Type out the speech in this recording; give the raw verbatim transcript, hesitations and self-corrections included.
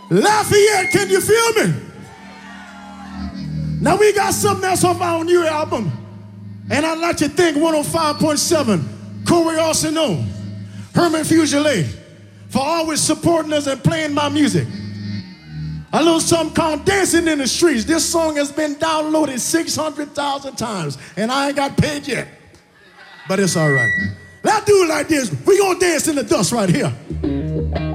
Lafayette, can you feel me? Now we got something else off our new album. And I'd like to thank one oh five point seven, Corey Arsenault, Herman Fugile, for always supporting us and playing my music. A little something called Dancing in the Streets. This song has been downloaded six hundred thousand times, and I ain't got paid yet. But it's all right. Let's do it like this. We gonna dance in the dust right here.